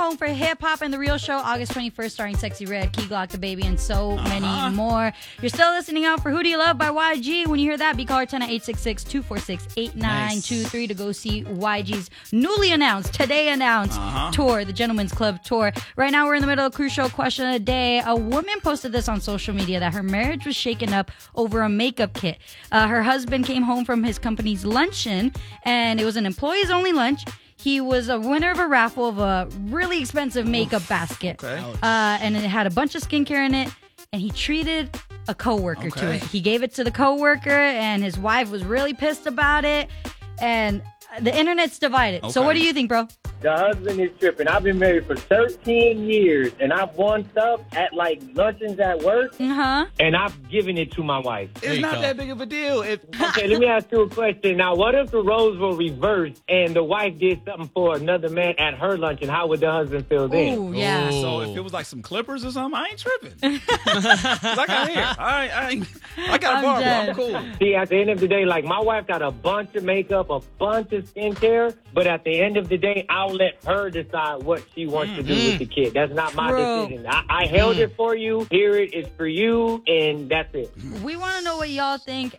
home for Hip Hop and the Real Show, August 21st, starring Sexy Red, Key Glock the Baby, and so many more. You're still listening out for Who Do You Love by YG. When you hear that, be caller 10 at 866-246-8923 to go see YG's newly announced, today announced tour, the Gentleman's Club Tour. Right now, we're in the middle of Crucial Question of the Day. A woman posted this on social media that her marriage was shaken up over a makeup kit. Her husband came home from his company's luncheon, and it was an employees-only lunch. He was a winner of a raffle of a really expensive makeup basket. Okay. And it had a bunch of skincare in it, and he treated a coworker to it. He gave it to the coworker, and his wife was really pissed about it, and the internet's divided. Okay. So what do you think, bro? The husband is tripping. I've been married for 13 years, and I've won stuff at, like, luncheons at work, and I've given it to my wife. It's not that big of a deal. Okay, let me ask you a question. Now, what if the roles were reversed and the wife did something for another man at her luncheon? How would the husband feel then? Ooh, yeah. So if it was like some clippers or something, I ain't tripping. 'Cause I got hair. I got a barber. I'm cool. See, at the end of the day, like, my wife got a bunch of makeup, a bunch of skincare, but at the end of the day, I'll let her decide what she wants to do with the kid. That's not my decision. I held it for you. Here it is for you, and that's it. We want to know what y'all think.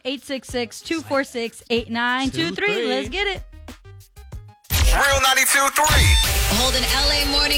866-246-8923. Let's get it. Real 92.3. Holden LA Morning